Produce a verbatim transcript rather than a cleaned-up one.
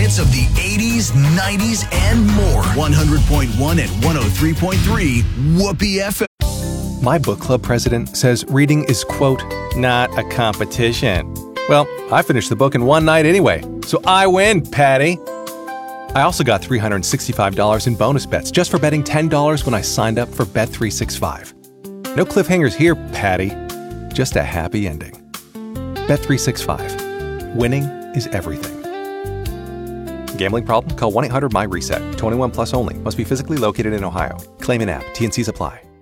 hits of the eighties, nineties, and more. one hundred point one and one oh three point three Whoopee F M. My book club president says reading is, quote, not a competition. Well, I finished the book in one night anyway, so I win, Patty. I also got three hundred sixty-five dollars in bonus bets just for betting ten dollars when I signed up for Bet three sixty-five. No cliffhangers here, Patty. Just a happy ending. Bet three sixty-five. Winning is everything. Gambling problem? Call one eight hundred M Y RESET. twenty-one plus only. Must be physically located in Ohio. Claim in app. T and Cs apply.